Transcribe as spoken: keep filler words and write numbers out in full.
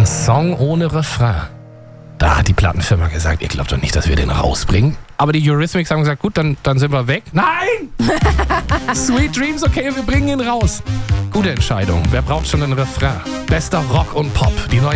Song ohne Refrain. Da hat die Plattenfirma gesagt, ihr glaubt doch nicht, dass wir den rausbringen. Aber die Eurythmics haben gesagt, gut, dann, dann sind wir weg. Nein! Sweet Dreams, okay, wir bringen ihn raus. Gute Entscheidung. Wer braucht schon einen Refrain? Bester Rock und Pop. Die neue